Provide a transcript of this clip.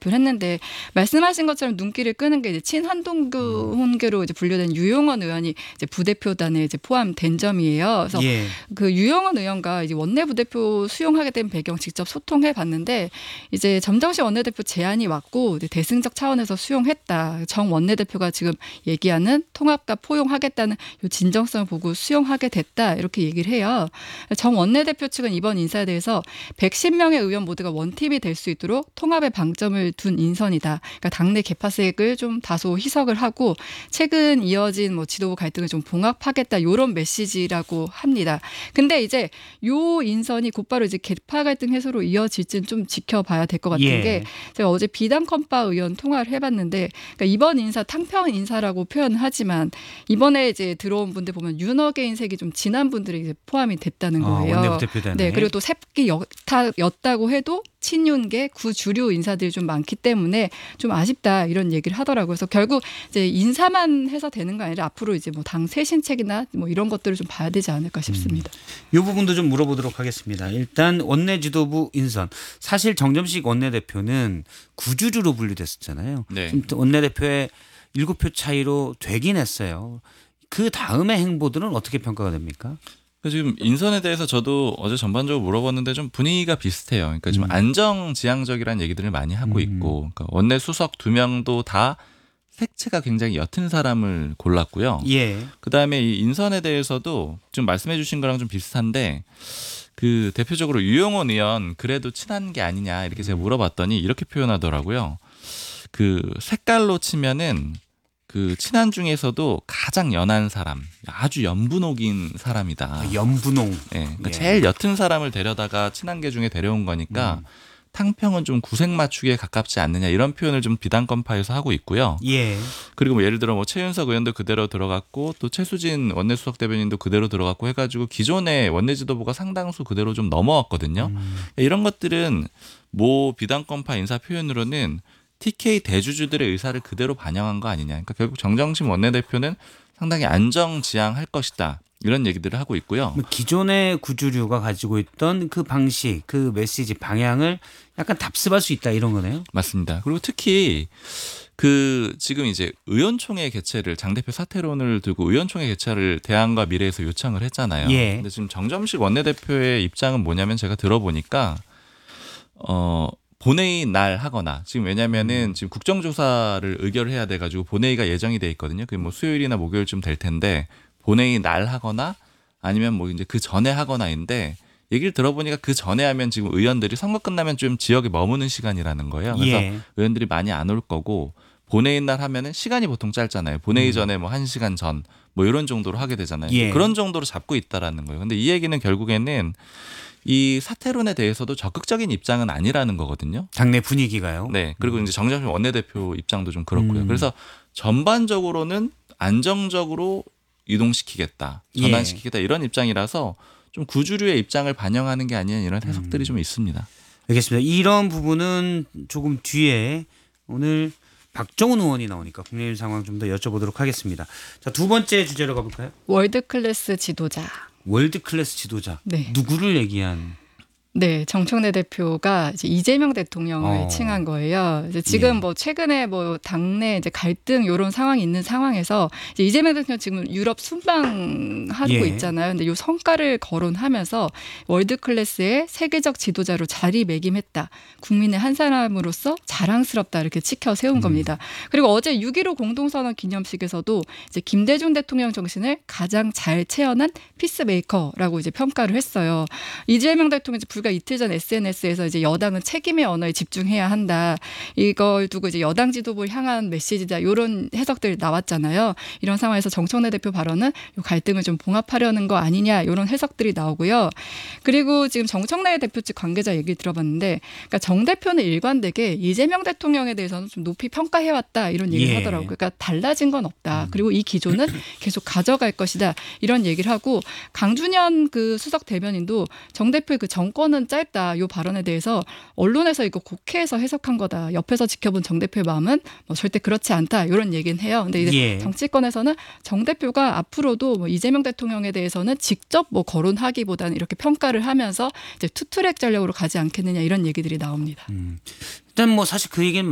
발표를 했는데 말씀하신 것처럼 눈길을 끄는 게 이제 친한동훈계로 이제 분류된 유용원 의원이 이제 부대표단에 이제 포함된 점이에요. 그래서 예. 그 유용원 의원과 이제 원내 부대표 수용하게 된 배경 직접 소통해 봤는데 이제 점정식 원내대표 제안이 왔고 이제 대승적 차원에서 수용했다. 정 원내대표가 지금 얘기하는 통합과 포용하겠다는 요 진정성을 보고 수용하게 됐다. 이렇게 얘기를 해요. 정 원내대표 측은 이번 인사에 대해서 110명의 의원 모두가 원팀이 될 수 있도록 통합에 방점을 둔 인선이다. 그러니까 당내 개파색을 좀 다소 희석을 하고 최근 이어진 뭐 지도부 갈등을 좀 봉합하겠다. 이런 메시지라고 합니다. 근데 이제 요 인선이 곧바로 이제 개파 갈등 해소로 이어질지는 좀 지켜봐야 될 것 같은 예. 게 제가 어제 비담컨파 의원 통화를 해봤는데 그러니까 이번 인사 탕평 인사라고 표현을 하지만 이번에 이제 들어온 분들 보면 윤핵의 인색이 좀 진한 분들이 이제 포함이 됐다는 거예요. 원내부대표단에. 네, 그리고 또 새끼 였다고 해도 친윤계 구주류 인사들이 좀 많기 때문에 좀 아쉽다 이런 얘기를 하더라고요. 그래서 결국 이제 인사만 해서 되는 거 아니라 앞으로 이제 뭐 당 쇄신책이나 뭐 이런 것들을 좀 봐야 되지 않을까 싶습니다. 이 부분도 좀 물어보도록 하겠습니다. 일단 원내 지도부 인선. 사실 정점식 원내대표는 구주류로 분류됐었잖아요. 네. 지금 원내대표의 7표 차이로 되긴 했어요. 그 다음의 행보들은 어떻게 평가가 됩니까? 지금 인선에 대해서 저도 어제 전반적으로 물어봤는데 좀 분위기가 비슷해요. 그러니까 좀 안정지향적이라는 얘기들을 많이 하고 있고 그러니까 원내 수석 2명도 다 색채가 굉장히 옅은 사람을 골랐고요. 예. 그다음에 이 인선에 대해서도 좀 말씀해 주신 거랑 좀 비슷한데 그 대표적으로 유용원 의원 그래도 친한 게 아니냐 이렇게 제가 물어봤더니 이렇게 표현하더라고요. 그 색깔로 치면은 그 친한 중에서도 가장 연한 사람, 아주 연분홍인 사람이다. 연분홍. 네, 그러니까 예. 제일 옅은 사람을 데려다가 친한 게 중에 데려온 거니까 탕평은 좀 구색 맞추기에 가깝지 않느냐 이런 표현을 좀 비단건파에서 하고 있고요. 예. 그리고 뭐 예를 들어 뭐 최윤석 의원도 그대로 들어갔고 또 최수진 원내수석 대변인도 그대로 들어갔고 해가지고 기존의 원내 지도부가 상당수 그대로 좀 넘어왔거든요. 이런 것들은 모 비단건파 인사 표현으로는 TK 대주주들의 의사를 그대로 반영한 거 아니냐. 그러니까 결국 정정심 원내대표는 상당히 안정지향할 것이다. 이런 얘기들을 하고 있고요. 기존의 구주류가 가지고 있던 그 방식, 그 메시지 방향을 약간 답습할 수 있다 이런 거네요. 맞습니다. 그리고 특히 그 지금 이제 의원총회 개최를 장 대표 사퇴론을 두고 의원총회 개최를 대안과 미래에서 요청을 했잖아요. 예. 근데 지금 정점식 원내대표의 입장은 뭐냐면 제가 들어보니까 본회의 날 하거나 지금 왜냐면은 지금 국정조사를 의결해야 돼가지고 본회의가 예정이 돼 있거든요. 그게 뭐 수요일이나 목요일쯤 될 텐데 본회의 날 하거나 아니면 뭐 이제 그 전에 하거나인데 얘기를 들어보니까 그 전에 하면 지금 의원들이 선거 끝나면 좀 지역에 머무는 시간이라는 거예요. 그래서 예. 의원들이 많이 안 올 거고 본회의 날 하면은 시간이 보통 짧잖아요. 본회의 전에 뭐 1시간 전 뭐 이런 정도로 하게 되잖아요. 예. 그런 정도로 잡고 있다라는 거예요. 근데 이 얘기는 결국에는 이 사퇴론에 대해서도 적극적인 입장은 아니라는 거거든요. 당내 분위기가요. 네. 그리고 이제 정정심 원내대표 입장도 좀 그렇고요. 그래서 전반적으로는 안정적으로 이동시키겠다, 전환시키겠다 이런 입장이라서 좀 구주류의 입장을 반영하는 게 아니냐 이런 해석들이 좀 있습니다. 알겠습니다. 이런 부분은 조금 뒤에 오늘 박정훈 의원이 나오니까 국내외 상황 좀 더 여쭤보도록 하겠습니다. 자, 두 번째 주제로 가볼까요? 월드 클래스 지도자. 월드 클래스 지도자. 네. 누구를 얘기한? 네, 정청래 대표가 이제 이재명 대통령을 칭한 거예요. 이제 지금 예. 뭐 최근에 뭐 당내 이제 갈등 이런 상황이 있는 상황에서 이제 이재명 대통령 지금 유럽 순방하고 예. 있잖아요. 근데 이 성과를 거론하면서 월드 클래스의 세계적 지도자로 자리매김했다. 국민의 한 사람으로서 자랑스럽다 이렇게 치켜 세운 겁니다. 그리고 어제 6.15 공동선언 기념식에서도 이제 김대중 대통령 정신을 가장 잘 체현한 피스메이커라고 이제 평가를 했어요. 이재명 대통령 이제 불과 이틀 전 SNS에서 이제 여당은 책임의 언어에 집중해야 한다. 이걸 두고 이제 여당 지도부를 향한 메시지다. 이런 해석들이 나왔잖아요. 이런 상황에서 정청래 대표 발언은 이 갈등을 좀 봉합하려는 거 아니냐 이런 해석들이 나오고요. 그리고 지금 정청래 대표 측 관계자 얘기 들어봤는데, 그러니까 정 대표는 일관되게 이재명 대통령에 대해서는 좀 높이 평가해왔다 이런 얘기를 예. 하더라고요. 그러니까 달라진 건 없다. 그리고 이 기조는 계속 가져갈 것이다 이런 얘기를 하고, 강준현 그 수석 대변인도 정 대표의 그 정권은 짧다 이 발언에 대해서 언론에서 이거 국회에서 해석한 거다. 옆에서 지켜본 정 대표의 마음은 뭐 절대 그렇지 않다 이런 얘기는 해요. 근데 이제 예. 정치권에서는 정 대표가 앞으로도 뭐 이재명 대통령에 대해서는 직접 뭐 거론하기보다는 이렇게 평가를 하면서 이제 투트랙 전략으로 가지 않겠느냐 이런 얘기들이 나옵니다. 일단 뭐 사실 그 얘기는